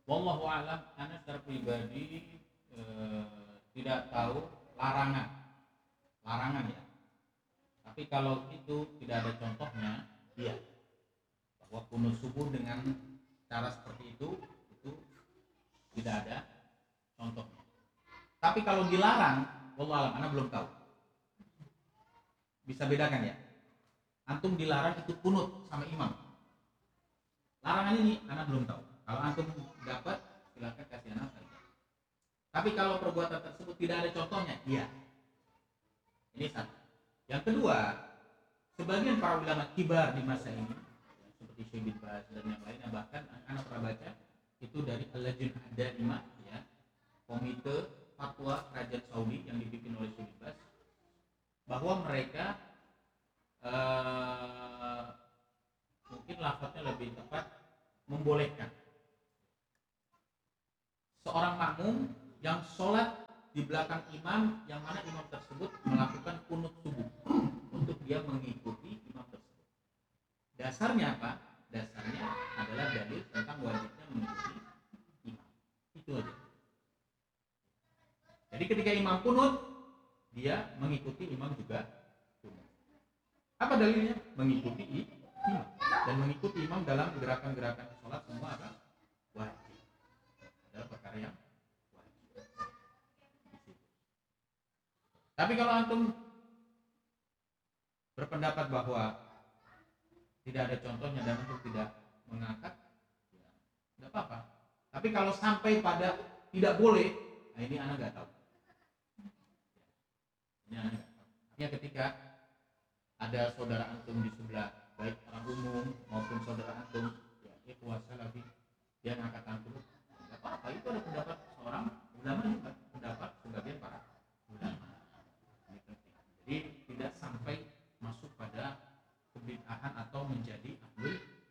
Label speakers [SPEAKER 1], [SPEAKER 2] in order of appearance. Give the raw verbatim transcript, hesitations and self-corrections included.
[SPEAKER 1] Wallahu a'lam, ana secara pribadi eh, tidak tahu larangan, larangan ya. Tapi kalau itu tidak ada contohnya, iya. Bahwa kunut subuh dengan cara seperti itu, itu tidak ada contohnya. Tapi kalau dilarang, wallahu a'lam, ana belum tahu. Bisa bedakan ya. Antum dilarang itu kunut sama imam. Larangan ini ana belum tahu. Kalau antum dapat, silakan kasih anak saja. Tapi kalau perbuatan tersebut tidak ada contohnya, iya. Ini satu. Yang kedua, sebagian para ulama kibar di masa ini, seperti Syekh bin Baz dan yang lainnya, bahkan anak pernah baca itu dari Al-Lajnah Ad-Daimah, ya, komite fatwa kerajaan Saudi yang dipimpin oleh Syekh bin Baz, bahwa mereka eh, mungkin lafaznya lebih tepat membolehkan seorang makmum yang sholat di belakang imam yang mana imam tersebut melakukan kunut subuh untuk dia mengikuti imam tersebut. Dasarnya apa? Dasarnya adalah dalil tentang wajibnya mengikuti imam. Itu aja. Jadi ketika imam kunut, dia mengikuti imam juga kunut. Apa dalilnya? Mengikuti imam. Dan mengikuti imam dalam gerakan-gerakan sholat semua apa? Wajib. Adalah perkara yang wajib. Tapi kalau antum berpendapat bahwa tidak ada contohnya dan antum tidak mengangkat, ya tidak apa-apa. Tapi kalau sampai pada tidak boleh, nah ini anak nggak tahu. Ini anak nggak tahu. Artinya ketika ada saudara antum di sebelah, baik orang umum maupun saudara antum, ya ikhwas salafi, dia ngangkat antum, nggak apa-apa. Itu ada pendapat seorang ulama juga, pendapat sebagian para ulama. Ini penting. Jadi tidak sampai masuk pada kebid'ahan atau menjadi